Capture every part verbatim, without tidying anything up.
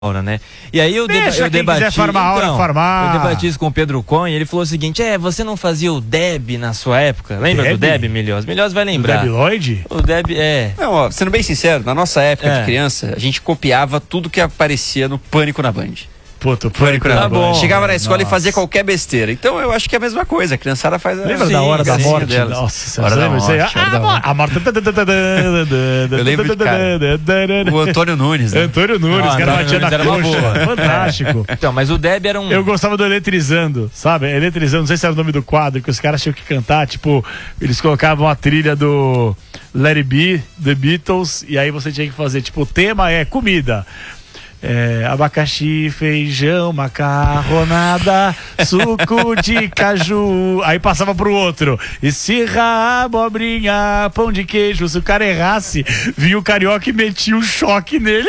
né? E aí eu, deba Deixa eu debati, farmar então, farmar. eu debati isso com o Pedro Cohen, ele falou o seguinte: é, você não fazia o Deb na sua época? Lembra Deb? do Deb, Milhos? Milhos vai lembrar. O Deb Lloyd? O Deb, é. Não, ó, sendo bem sincero, na nossa época É. de criança, a gente copiava tudo que aparecia no Pânico na Band. Puta, Pânico na Tá Band. bom. Chegava na escola Nossa. e fazia qualquer besteira. Então eu acho que é a mesma coisa, a criançada faz a... Lembra Sim, da Hora da gracinha Morte? delas. Nossa, Hora da lembra isso aí? Morte, Hora Ah, da Morte. a morte. Eu lembro, cara, o Antônio Nunes, né? Antônio Nunes, Ah, que era Antônio batia na Nunes era uma coxa. boa. Fantástico. Então, mas o Deb era um... Eu gostava do Eletrizando, sabe? Eletrizando, não sei se era o nome do quadro, que os caras tinham que cantar, tipo, eles colocavam a trilha do Let It Be, The Beatles, e aí você tinha que fazer, tipo, o tema é comida. É, abacaxi, feijão, macarronada, suco de caju. Aí passava pro outro. Esfirra, abobrinha, pão de queijo. Se o cara errasse, vinha o carioca e metia um choque nele.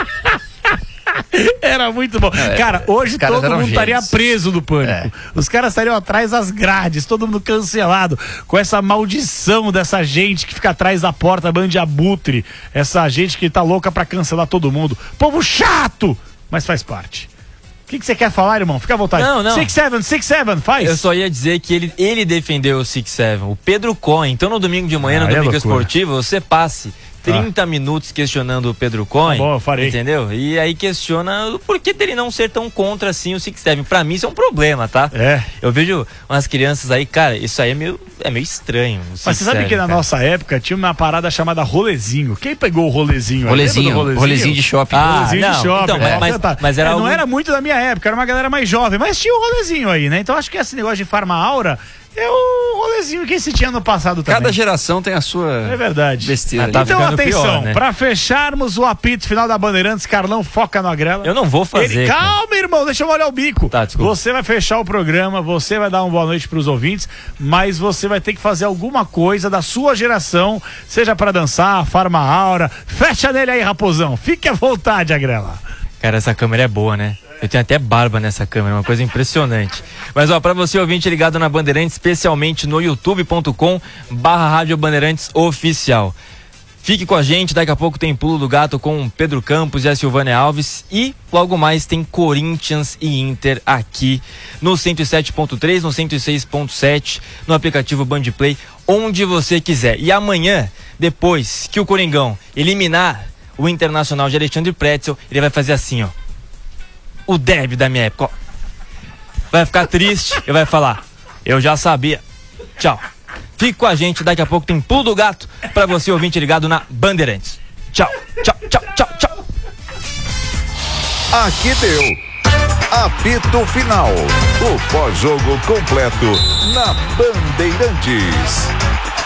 Era muito bom. É, cara, hoje todo eram mundo estaria gênios. preso do Pânico. É. Os caras estariam atrás das grades, todo mundo cancelado, com essa maldição dessa gente que fica atrás da porta, bando de abutre, essa gente que tá louca pra cancelar todo mundo. Povo chato, mas faz parte. O que que você quer falar, irmão? Fica à vontade. Não, não. Six Seven, Six Seven, faz. Eu só ia dizer que ele, ele defendeu o Six Seven, o Pedro Cohen. Então no domingo de manhã, Ah, no é domingo loucura. esportivo, você passe trinta minutos questionando o Pedro Cohen. Tá bom, eu farei. Entendeu? E aí questiona o porquê dele não ser tão contra assim o Six Seven. Pra mim isso é um problema, tá? É. Eu vejo umas crianças aí, cara, isso aí é meio, é meio estranho. o Mas Six você sabe Seven, que na cara. nossa época tinha uma parada chamada rolezinho. Quem pegou o rolezinho? aí? Rolezinho, Lembra do rolezinho de shopping. Ah, rolezinho não, de shopping. então, né? mas- Tá. mas era É, algo- Não era muito da minha época, era uma galera mais jovem, mas tinha o rolezinho aí, né? Então acho que esse negócio de farma aura é o rolezinho que se tinha no passado também. Cada geração tem a sua É verdade. besteira. Ah, tá ali. Então ficando atenção, pior, né? pra fecharmos o apito final da Bandeirantes, Carlão, foca no Agrela. Eu não vou fazer. Ele, cara. calma, irmão, deixa eu molhar o bico. Tá, desculpa. Você vai fechar o programa, você vai dar uma boa noite pros ouvintes, mas você vai ter que fazer alguma coisa da sua geração, seja pra dançar, farma aura. Fecha nele aí, raposão. Fique à vontade, Agrela. Cara, essa câmera é boa, né? Eu tenho até barba nessa câmera, uma coisa impressionante. Mas ó, pra você ouvinte ligado na Bandeirantes, especialmente no youtube ponto com barra Rádio Bandeirantes Oficial. Fique com a gente, daqui a pouco tem Pulo do Gato com o Pedro Campos e a Silvânia Alves. E logo mais tem Corinthians e Inter aqui no cento e sete ponto três, no cento e seis ponto sete, no aplicativo Bandplay, onde você quiser. E amanhã, depois que o Coringão eliminar o Internacional de Alexandre Pretzel, ele vai fazer assim, ó. O Deb da minha época, ó. Vai ficar triste e vai falar: eu já sabia. Tchau. Fique com a gente, daqui a pouco tem Pulo do Gato pra você ouvinte ligado na Bandeirantes. Tchau, tchau, tchau, tchau, tchau. Aqui deu. Apito Final. O pós-jogo completo na Bandeirantes.